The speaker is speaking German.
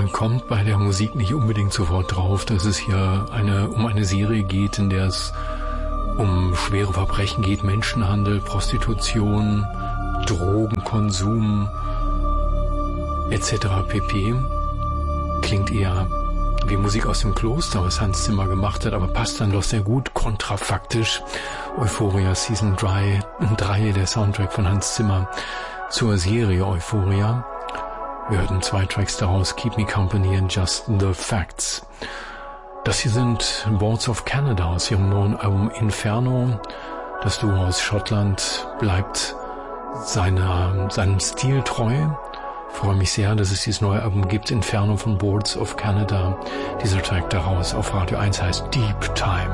Man kommt bei der Musik nicht unbedingt sofort drauf, dass es hier um eine Serie geht, in der es um schwere Verbrechen geht, Menschenhandel, Prostitution, Drogenkonsum etc. pp. Klingt eher wie Musik aus dem Kloster, was Hans Zimmer gemacht hat, aber passt dann doch sehr gut, kontrafaktisch. Euphoria Season 3, der Soundtrack von Hans Zimmer zur Serie Euphoria. Wir hörten 2 Tracks daraus, Keep Me Company and Just the Facts. Das hier sind Boards of Canada aus ihrem neuen Album Inferno. Das Duo aus Schottland bleibt seinem Stil treu. Ich freue mich sehr, dass es dieses neue Album gibt, Inferno von Boards of Canada. Dieser Track daraus auf Radio 1 heißt Deep Time.